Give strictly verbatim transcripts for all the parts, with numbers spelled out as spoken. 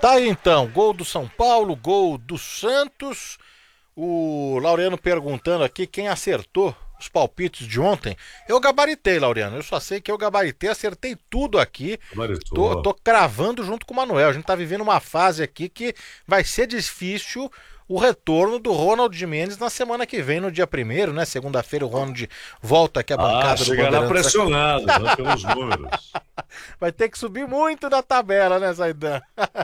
Tá aí então, gol do São Paulo, gol do Santos. O Laureano perguntando aqui quem acertou os palpites de ontem. Eu gabaritei, Laureano, eu só sei que eu gabaritei, acertei tudo aqui. Tô, tô cravando junto com o Manuel. A gente tá vivendo uma fase aqui que vai ser difícil o retorno do Ronald Gimenez na semana que vem, no dia primeiro, né? Segunda-feira o Ronald volta aqui à bancada ah, do chegará pressionado, né, pelos números. Vai ter que subir muito na tabela, né, Zaidan?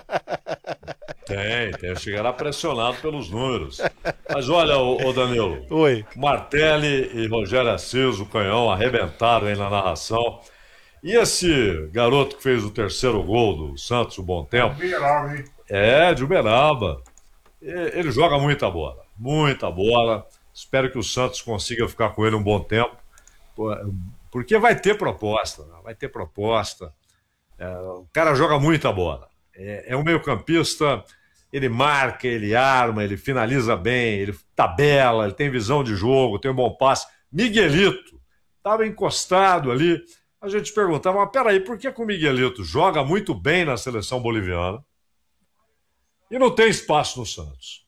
Tem, tem, chegará pressionado pelos números. Mas olha, ô, ô Danilo. Oi. Martelli e Rogério Assis, o canhão, arrebentaram aí na narração. E esse garoto que fez o terceiro gol do Santos, o Bom Tempo. Uberaba, hein? É, de Uberaba. Ele joga muita bola, muita bola. Espero que o Santos consiga ficar com ele um bom tempo. Porque vai ter proposta, vai ter proposta. É, o cara joga muita bola. É, é um meio-campista, ele marca, ele arma, ele finaliza bem, ele tabela, ele tem visão de jogo, tem um bom passe. Miguelito estava encostado ali. A gente perguntava, mas peraí, por que, que o Miguelito joga muito bem na seleção boliviana e não tem espaço no Santos?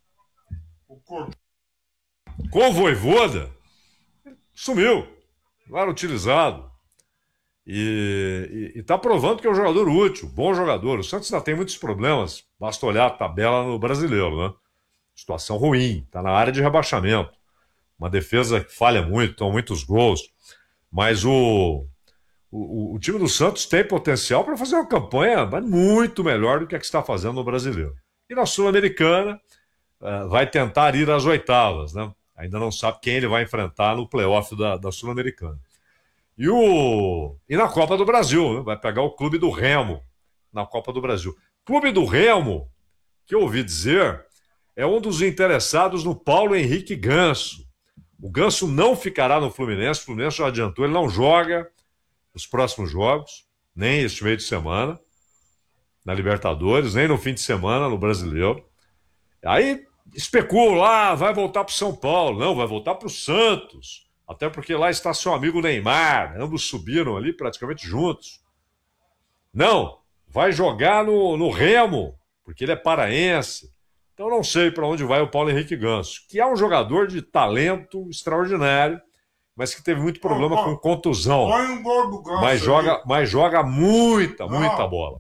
Com o Vojvoda, sumiu, não era utilizado. E está provando que é um jogador útil, bom jogador. O Santos ainda tem muitos problemas, basta olhar a tabela no Brasileiro, né? Situação ruim, está na área de rebaixamento. Uma defesa que falha muito, estão muitos gols. Mas o, o, o time do Santos tem potencial para fazer uma campanha muito melhor do que a que está fazendo no Brasileiro. E na Sul-Americana uh, vai tentar ir às oitavas, né? Ainda não sabe quem ele vai enfrentar no playoff da, da Sul-Americana. E, o... e na Copa do Brasil, né? Vai pegar o Clube do Remo na Copa do Brasil. Clube do Remo, que eu ouvi dizer, é um dos interessados no Paulo Henrique Ganso. O Ganso não ficará no Fluminense, o Fluminense já adiantou, ele não joga os próximos jogos, nem este meio de semana, na Libertadores, nem no fim de semana no Brasileiro. Aí especulam lá, vai voltar para o São Paulo. Não, vai voltar para o Santos. Até porque lá está seu amigo Neymar. Ambos subiram ali praticamente juntos. Não, vai jogar no, no Remo, porque ele é paraense. Então não sei para onde vai o Paulo Henrique Ganso, que é um jogador de talento extraordinário, mas que teve muito problema oh, oh, com contusão. Põe um gol do Ganso mas, joga, mas joga muita, não. muita bola.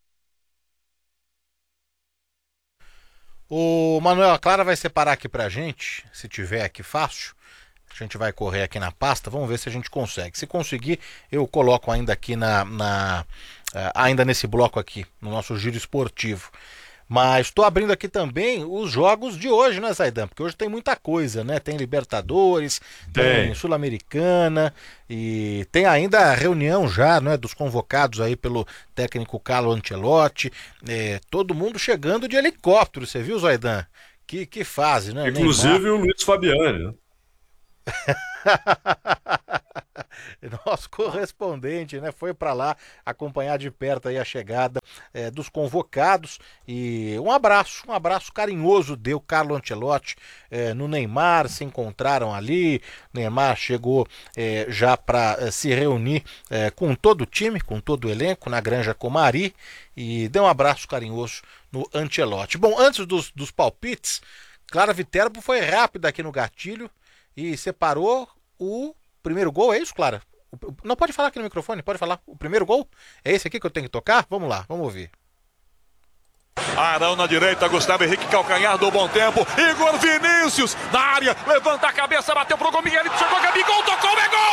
O Manuel, a Clara vai separar aqui pra gente, se tiver aqui fácil. A gente vai correr aqui na pasta, vamos ver se a gente consegue. Se conseguir, eu coloco ainda aqui na, na uh, ainda nesse bloco aqui, no nosso giro esportivo. Mas estou abrindo aqui também os jogos de hoje, né, Zaidan? Porque hoje tem muita coisa, né? Tem Libertadores, tem, tem Sul-Americana e tem ainda a reunião já, né, dos convocados aí pelo técnico Carlo Ancelotti. É, todo mundo chegando de helicóptero, você viu, Zaidan? Que, que fase, né? Inclusive Neymar. O Luiz Fabiani, né? Nosso correspondente, né, foi para lá acompanhar de perto aí a chegada é, dos convocados. E um abraço, um abraço carinhoso deu Carlo Ancelotti é, no Neymar. Se encontraram ali, Neymar chegou é, já para é, se reunir é, com todo o time, com todo o elenco na Granja Comari, e deu um abraço carinhoso no Ancelotti. Bom, antes dos, dos palpites, Clara Viterbo foi rápida aqui no gatilho e separou o primeiro gol, é isso, Clara? Não, pode falar aqui no microfone, pode falar. O primeiro gol? É esse aqui que eu tenho que tocar? Vamos lá, vamos ouvir. Arão na direita, Gustavo Henrique, calcanhar do Bom Tempo. Igor Vinícius na área, levanta a cabeça, bateu pro gol, Miguelito chegou, Gabigol, tocou, é gol!